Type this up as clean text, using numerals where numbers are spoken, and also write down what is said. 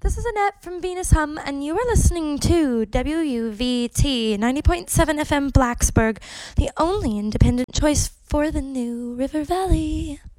This is Annette from Venus Hum, and you are listening to WUVT 90.7 FM Blacksburg, the only independent choice for the New River Valley.